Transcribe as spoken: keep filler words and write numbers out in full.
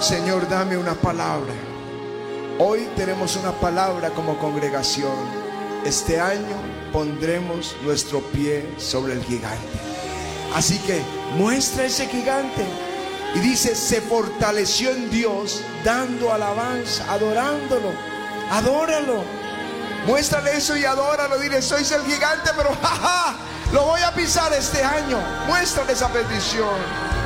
Señor, dame una palabra. Hoy tenemos una palabra como congregación. Este año pondremos nuestro pie sobre el gigante. Así que muestra ese gigante. Y dice, se fortaleció en Dios, dando alabanza, adorándolo. Adóralo. Muéstrale eso y adóralo. Dile, sois el gigante, pero jaja, lo voy a pisar este año. Muéstrale esa bendición.